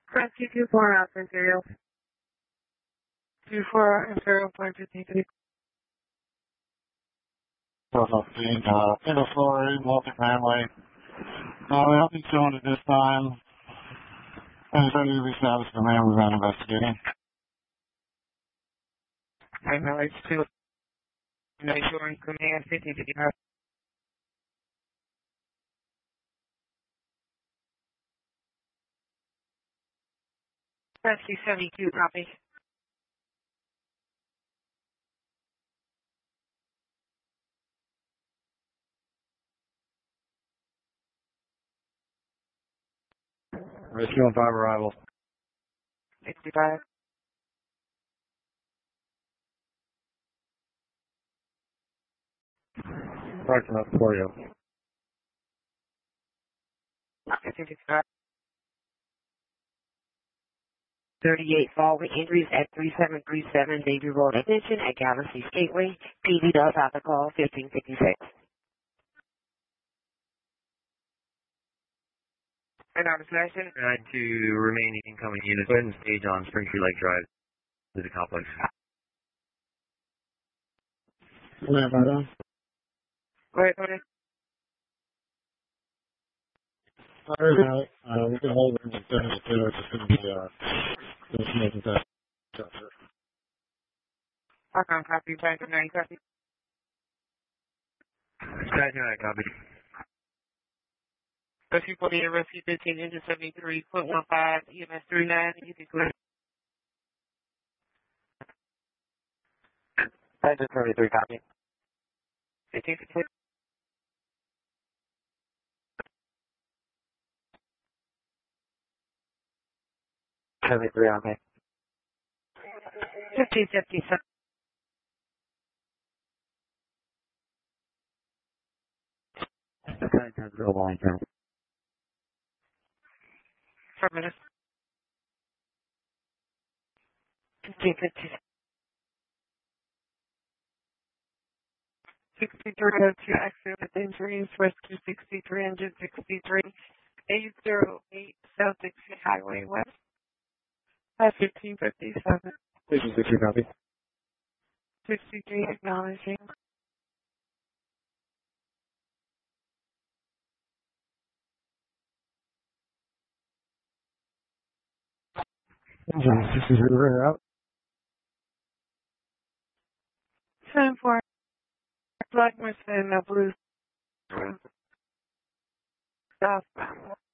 Rescue 24 out Imperial. 24 Imperial 553. 415, single story, multi-family. Nothing shown at this time. And so you established the man we've been investigating. I know it's 2. Showing command 50 to the 72, copy. Rescue on 5 arrival. 65. Approximate for you. 65. 38 following injuries at 3737 Danger Road. Attention at Galaxy Gateway. PD does have the call 1556. And our session. 9-2 remaining incoming units. Go ahead and stage on Springtree Lake Drive to the complex. Go ahead, Madam. Go ahead, Tony. We can hold them to 72. It's just going to be, just making that. I can't copy. Back to 9 copy. Sky 9, copy. Rescue 48, Rescue 15, Engine 73.15, EMS 39, you can clear. Engine 73, copy. 15 clear. 73, okay. 1557. Sky 10, 0, line 10. 4 minutes. 1557. 6302 accident with injuries, Rescue 63, Engine 63, 808 South Dixie Highway West, 1557. Station 60, copy. 63 acknowledging. This is your ringer out. 10-4. Black Mercedes, Blue. Southbound.